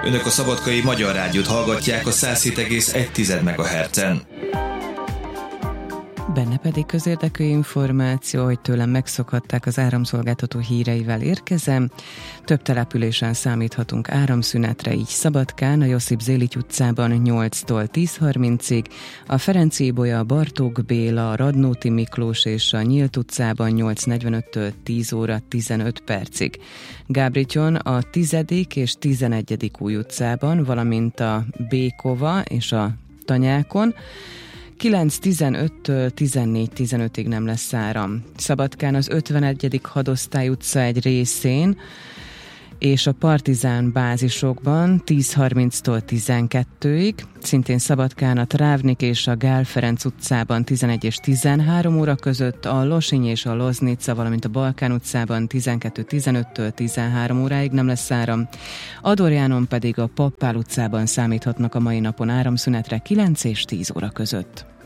Önök a Szabadkai Magyar Rádiót hallgatják a 107,1 MHz-en. Benne pedig közérdekű információ, hogy tőlem megszokhatták, az áramszolgáltató híreivel érkezem. Több településen számíthatunk áramszünetre, így Szabadkán, a Josip Zéligy utcában 8-tól 10:30-ig, a Ferenc Ibolya, a Bartók Béla, a Radnóti Miklós és a Nyílt utcában 8:45-től 10 óra 15 percig. Gábrityon a 10. és 11. új utcában, valamint a Békova és a Tanyákon 9:15-től 14:15-ig nem lesz áram. Szabadkán az 51. hadosztály utca egy részén és a Partizán bázisokban 10:30-tól 12-ig, szintén Szabadkán a Trávnik és a Gál Ferenc utcában 11 és 13 óra között, a Losiny és a Loznica, valamint a Balkán utcában 12:15-től 13 óráig nem lesz áram. Ador Jánon pedig a Pappál utcában számíthatnak a mai napon áramszünetre 9 és 10 óra között.